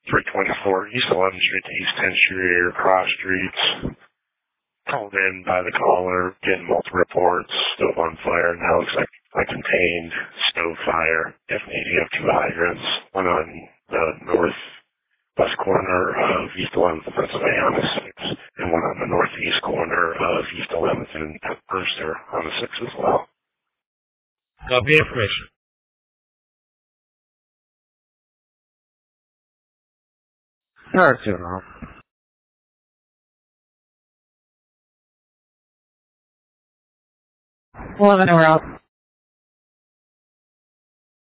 324 East 11th Street to East 10th Street or cross streets. Called in by the caller, getting multiple reports, stove on fire, now looks like a contained stove fire. If need, you have two hydrants, one on the northwest corner of East 11th and Pennsylvania on the 6th, and one on the northeast corner of East 11th and Brewster on the 6th as well. Copy information. Start to off. 11, we're out.